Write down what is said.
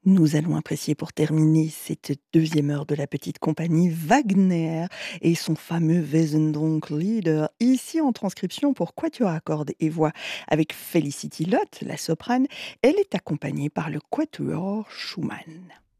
Nous allons apprécier pour terminer cette deuxième heure de la petite compagnie Wagner et son fameux Wesendonck-Lieder, ici en transcription pour quatuor à cordes et voix avec Felicity Lott, la soprane. Elle est accompagnée par le quatuor Schumann.